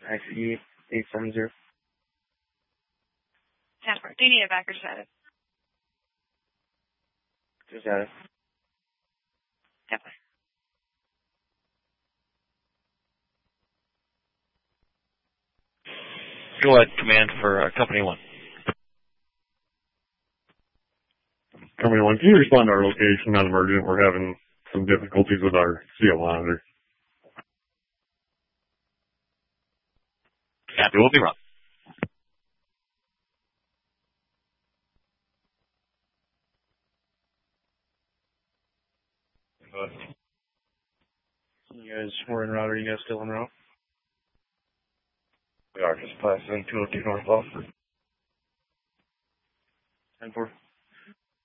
ICE 870. Passport. Do you need a backer status? Status. Definitely. Go ahead, command for Company 1. Company 1, can you respond to our location, not emergent? We're having some difficulties with our CO monitor. Copy, will be run. You guys were en route. Are you guys still en route? We are just passing 202 north officer. 10-4.